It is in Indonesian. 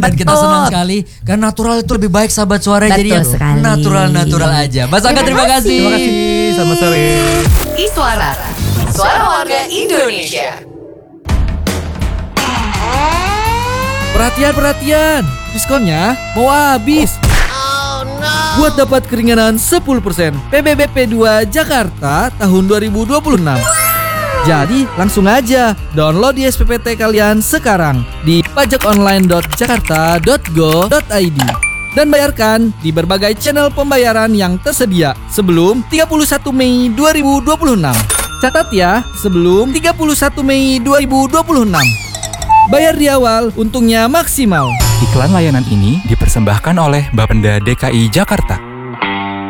Dan kita senang sekali karena natural itu lebih baik sahabat suara. Betul Jadi ya sekali. natural aja. Mas Angga terima kasih. Terima kasih. Selamat sore. Iswara, suara warga Indonesia. Perhatian, diskonnya mau habis. Buat dapat keringanan 10% PBBP 2 Jakarta tahun 2026. Jadi langsung aja download di SPPT kalian sekarang di pajakonline.jakarta.go.id dan bayarkan di berbagai channel pembayaran yang tersedia sebelum 31 Mei 2026. Catat ya, sebelum 31 Mei 2026. Bayar di awal, untungnya maksimal. Iklan layanan ini dipersembahkan oleh Bapenda DKI Jakarta.